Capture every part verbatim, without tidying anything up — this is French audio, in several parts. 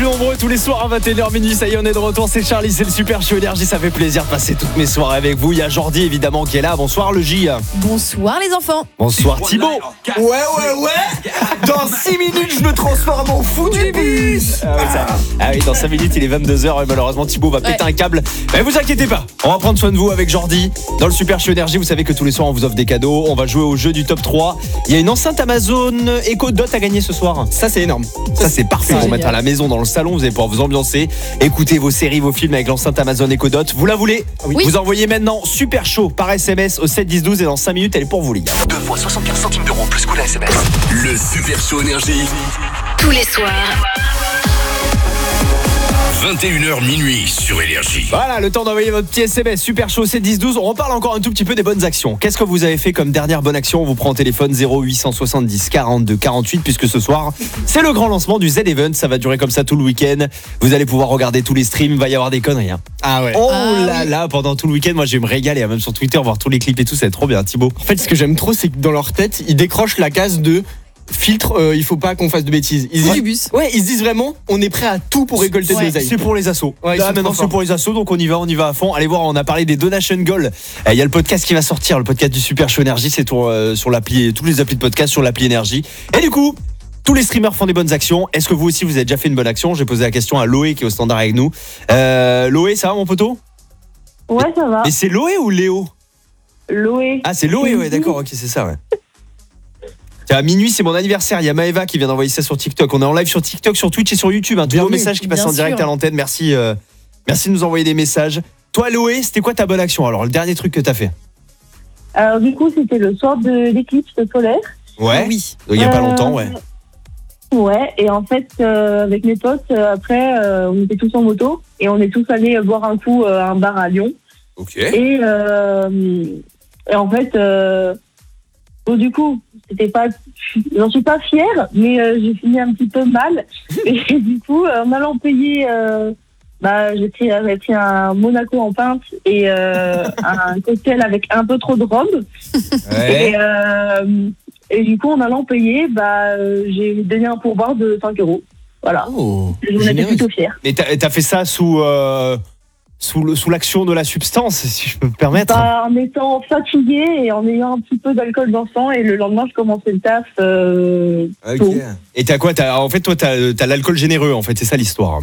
plus nombreux tous les soirs à vingt et une heures minuit. Ça y est, on est de retour. C'est Charlie, c'est le Super Show Énergie. Ça fait plaisir de passer toutes mes soirées avec vous. Il y a Jordi évidemment qui est là. Bonsoir le J. Bonsoir les enfants. Bonsoir Thibaut. Ouais, ouais, ouais. Dans six minutes, je me transforme en fou du bus. Ah oui, ça... ah oui, dans cinq minutes, il est vingt-deux heures et malheureusement Thibaut va péter ouais. un câble. Mais vous inquiétez pas, on va prendre soin de vous avec Jordi. Dans le Super Show Énergie, vous savez que tous les soirs on vous offre des cadeaux. On va jouer au jeu du top trois. Il y a une enceinte Amazon Echo Dot à gagner ce soir. Ça, c'est énorme. Ça, c'est parfait c'est pour mettre génial. à la maison, dans le salon. Vous allez pouvoir vous ambiancer, écouter vos séries, vos films avec l'enceinte Amazon Echo Dot. Vous la voulez? Oui. Vous envoyez maintenant Super Show par S M S au sept dix douze et dans cinq minutes, elle est pour vous les gars. Deux fois soixante-quinze centimes d'euros plus coût la S M S. Le Super Show Énergie. Tous les soirs, vingt et une heures minuit sur Énergie. Voilà, le temps d'envoyer votre petit S M S Super Show sept dix douze. On reparle encore un tout petit peu des bonnes actions. Qu'est-ce que vous avez fait comme dernière bonne action? On vous prend au téléphone zéro huit cent soixante-dix quarante-deux quarante-huit puisque ce soir, c'est le grand lancement du Z-Event. Ça va durer comme ça tout le week-end. Vous allez pouvoir regarder tous les streams. Il va y avoir des conneries. Hein. Ah ouais. Oh Ah là oui. là, pendant tout le week-end, moi je vais me régaler. Même sur Twitter, voir tous les clips et tout. Ça va être trop bien, Thibaut. En fait, ce que j'aime trop, c'est que dans leur tête, ils décrochent la case de filtre, euh, il faut pas qu'on fasse de bêtises. Ils se Fou disent- du bus. Ouais, ils se disent vraiment, on est prêt à tout pour récolter Ouais. de l'oseille. C'est pour les assos. Ouais, ils Là sont maintenant trop c'est forts. pour les assos, donc on y va, on y va à fond. Allez voir, on a parlé des donation goals. Euh, Il y a le podcast qui va sortir, le podcast du Super Show Énergie, c'est sur, euh, sur l'appli, tous les applis de podcast sur l'appli Énergie. Et du coup, tous les streamers font des bonnes actions. Est-ce que vous aussi vous avez déjà fait une bonne action? J'ai posé la question à Loé qui est au standard avec nous. Euh, Loé, ça va mon poteau? Ouais, ça va. Mais c'est Loé ou Léo? Loé. Ah c'est Loé, ouais d'accord, ok c'est ça ouais. Tiens, à minuit, c'est mon anniversaire. Il y a Maëva qui vient d'envoyer ça sur TikTok. On est en live sur TikTok, sur Twitch et sur YouTube. Un tous vos Bienvenue. messages qui passent Bien en direct sûr. à l'antenne. Merci, euh, merci de nous envoyer des messages. Toi, Loé, c'était quoi ta bonne action? Alors, le dernier truc que t'as fait? Alors, du coup, c'était le soir de l'éclipse solaire. Ouais. Oui. Il y a pas Euh, longtemps, ouais. Ouais, et en fait, euh, avec mes potes, euh, après, euh, on était tous en moto et on est tous allés boire un coup euh, à un bar à Lyon. Ok. Et, euh, et en fait, euh, bon, du coup, c'était pas, j'en suis pas fière, mais euh, j'ai fini un petit peu mal. Et du coup, euh, en allant payer, euh, bah, j'ai pris, j'avais pris un Monaco en pinte et euh, un cocktail avec un peu trop de rhum. Ouais. Et, euh, et du coup, en allant payer, bah, euh, j'ai donné un pourboire de cinq euros. Voilà. Oh, J'en étais généreux. plutôt fière. Mais t'as t'as fait ça sous, euh, sous, le- sous l'action de la substance, si je peux me permettre. Bah, en étant fatiguée et en ayant un petit peu d'alcool dans le sang, et le lendemain, je commençais le taf. Euh, Ok. tôt. Et t'as quoi t'as, En fait, toi, t'as t'as l'alcool généreux, en fait, c'est ça l'histoire.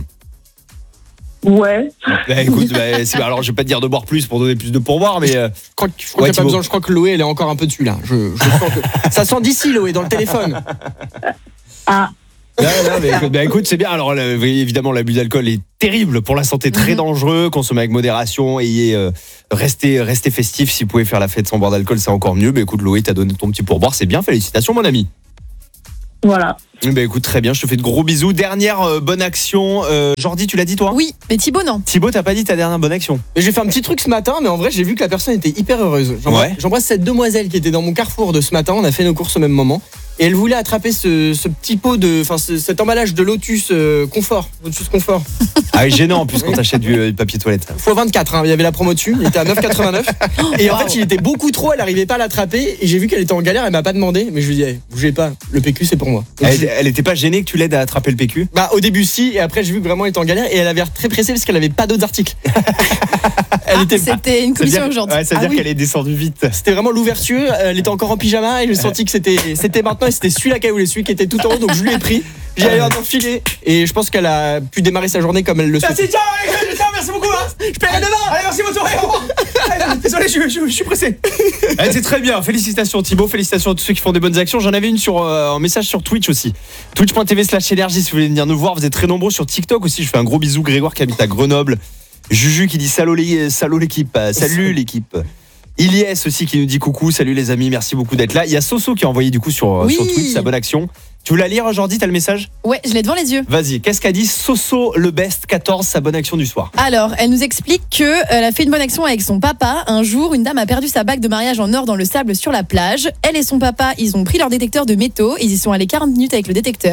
Ouais. Bah, écoute, bah, c'est- alors je vais pas te dire de boire plus pour donner plus de pourboire, mais. euh, Je crois, que- je crois Ouais, qu'il y a pas Thibaut. besoin. Je crois que Loé, elle est encore un peu dessus là. Je, je sens que... Ça sent d'ici, Loé, dans le téléphone. Ah, Non, non, mais écoute, bah, écoute, c'est bien. Alors, le- évidemment, l'abus d'alcool est terrible pour la santé, très Mhm. dangereux. Consommez avec modération, ayez, euh, restez, restez festif. Si vous pouvez faire la fête sans boire d'alcool, c'est encore mieux. Bah, écoute, Loé, t'as donné ton petit pourboire, c'est bien. Félicitations, mon ami. voilà. Bah, écoute, très bien. Je te fais de gros bisous. Dernière euh, bonne action. Euh, Jordi, tu l'as dit, toi? Oui, mais Thibaut non. Thibaut, t'as pas dit ta dernière bonne action? Mais j'ai fait un petit truc ce matin, mais en vrai, j'ai vu que la personne était hyper heureuse. J'embrasse, Ouais. j'embrasse cette demoiselle qui était dans mon carrefour de ce matin. On a fait nos courses au même moment. Et elle voulait attraper ce, ce petit pot de. Enfin, ce- cet emballage de Lotus euh, Confort. Lotus Confort. Ah, oui, gênant en plus quand t'achètes du, euh, du papier toilette. fois vingt-quatre, hein, il y avait la promo dessus. Il était à neuf quatre-vingt-neuf. Et en fait, il était beaucoup trop. Elle arrivait pas à l'attraper. Et j'ai vu qu'elle était en galère. Elle m'a pas demandé. Mais je lui ai dit, hey, bougez pas. Le P Q, c'est pour moi. Donc, Elle, je- elle était pas gênée que tu l'aides à attraper le P Q? Bah, au début, si. Et après, j'ai vu que vraiment elle était en galère. Et elle avait l'air très pressée parce qu'elle avait pas d'autres articles. Elle Ah, était. c'était une Ça veut commission dire, aujourd'hui. ouais, ça veut Ah dire oui. qu'elle est descendue vite. C'était vraiment l'ouverture, elle était encore en pyjama et j'ai senti que c'était c'était maintenant et c'était celui-là qu'elle voulait, celui qui était tout en haut, donc je lui ai pris, j'ai allé un enfiler et je pense qu'elle a pu démarrer sa journée comme elle le souhaitait. Tiens, tiens, merci beaucoup. Hein. Je paierai demain. Allez, merci, bonne soirée. Au revoir. Désolé, je, je- je suis pressé. Eh, c'est très bien. Félicitations Thibaut, félicitations à tous ceux qui font des bonnes actions. J'en avais une sur euh, un message sur Twitch aussi. Twitch point t v slash énergie si vous voulez venir nous voir. Vous êtes très nombreux sur TikTok aussi. Je fais un gros bisou. Grégoire qui habite à Grenoble. Juju qui dit salaud les- salaud l'équipe. Euh, Salut l'équipe. Ilyes aussi qui nous dit coucou, salut les amis, merci beaucoup d'être là. Il y a Soso qui a envoyé du coup sur, euh, Oui. sur Twitch sa bonne action. Tu veux la lire aujourd'hui, t'as le message? Ouais, je l'ai devant les yeux. Vas-y, qu'est-ce qu'a dit Soso le best quatorze, sa bonne action du soir? Alors, elle nous explique qu'elle a fait une bonne action avec son papa. Un jour, une dame a perdu sa bague de mariage en or dans le sable sur la plage. Elle et son papa, ils ont pris leur détecteur de métaux. Ils y sont allés quarante minutes avec le détecteur.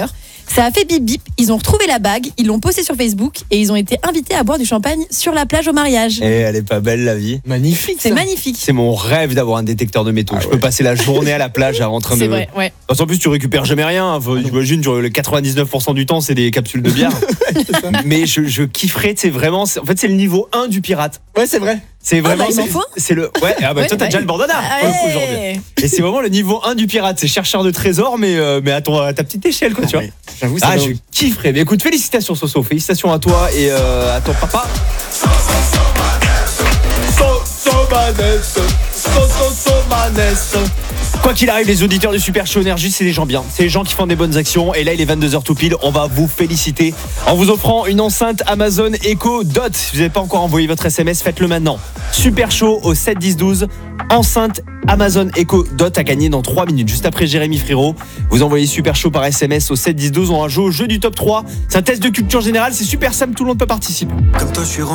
Ça a fait bip bip, ils ont retrouvé la bague, ils l'ont postée sur Facebook et ils ont été invités à boire du champagne sur la plage au mariage. Et elle est pas belle la vie. Magnifique. C'est ça. magnifique. C'est mon rêve d'avoir un détecteur de métaux. Ah je ouais. peux passer la journée à la plage en train de. C'est vrai, ouais. En plus, tu récupères jamais rien. Enfin, j'imagine, tu- le quatre-vingt-dix-neuf pour cent du temps, c'est des capsules de bière. Mais je, je kifferais, tu sais, vraiment. c'est- En fait, c'est le niveau un du pirate. Ouais, c'est vrai. C'est vraiment. bah, il m'en c'est- faut. c'est le. Ouais, ah bah, Ouais, toi, t'as ouais. déjà le bandana. Ah pour le coup, aujourd'hui. ouais. Et c'est vraiment le niveau un du pirate. C'est chercheur de trésors, mais, euh, mais à, ton, à ta petite échelle, quoi, tu vois. Ouais. J'avoue, ça Ah, doit- je kifferais. Mais écoute, félicitations, Soso. Félicitations à toi et euh, à ton papa. Quoi qu'il arrive, les auditeurs du Super Show Énergie, c'est des gens bien. C'est des gens qui font des bonnes actions. Et là, il est vingt-deux heures tout pile. On va vous féliciter en vous offrant une enceinte Amazon Echo Dot. Si vous n'avez pas encore envoyé votre S M S, faites-le maintenant. Super Show au sept dix douze. Enceinte Amazon Echo Dot à gagner dans trois minutes. Juste après Jérémy Frérot, vous envoyez Super Show par S M S au sept dix douze. On va jouer au jeu du top trois. C'est un test de culture générale. C'est super simple. Tout le monde peut participer. Comme toi, je suis